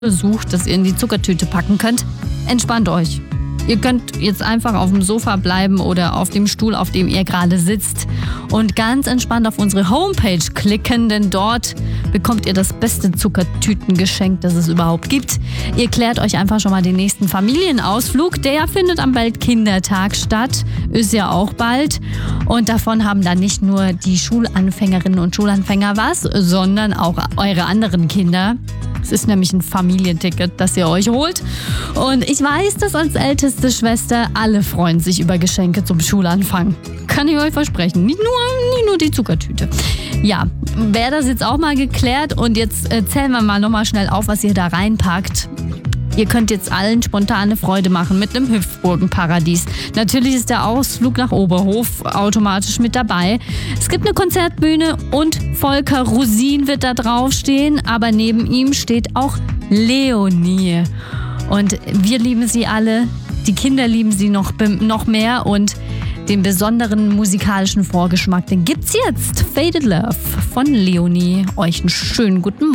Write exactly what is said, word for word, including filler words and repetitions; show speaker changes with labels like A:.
A: sucht, das ihr in die Zuckertüte packen könnt. Entspannt euch. Ihr könnt jetzt einfach auf dem Sofa bleiben oder auf dem Stuhl, auf dem ihr gerade sitzt und ganz entspannt auf unsere Homepage klicken, denn dort bekommt ihr das beste Zuckertütengeschenk, das es überhaupt gibt. Ihr klärt euch einfach schon mal den nächsten Familienausflug. Der findet am Weltkindertag statt, ist ja auch bald. Und davon haben dann nicht nur die Schulanfängerinnen und Schulanfänger was, sondern auch eure anderen Kinder. Es ist nämlich ein Familienticket, das ihr euch holt. Und ich weiß, dass als älteste Schwester alle freuen sich über Geschenke zum Schulanfang. Kann ich euch versprechen. Nicht nur, nicht nur die Zuckertüte. Ja, wäre das jetzt auch mal geklärt. Und jetzt äh, zählen wir mal nochmal schnell auf, was ihr da reinpackt. Ihr könnt jetzt allen spontane Freude machen mit einem Hüpfburgenparadies. Natürlich ist der Ausflug nach Oberhof automatisch mit dabei. Es gibt eine Konzertbühne und Volker Rosin wird da draufstehen, aber neben ihm steht auch Leonie. Und wir lieben sie alle, die Kinder lieben sie noch, noch mehr und den besonderen musikalischen Vorgeschmack, den gibt's jetzt. Faded Love von Leonie. Euch einen schönen guten Morgen.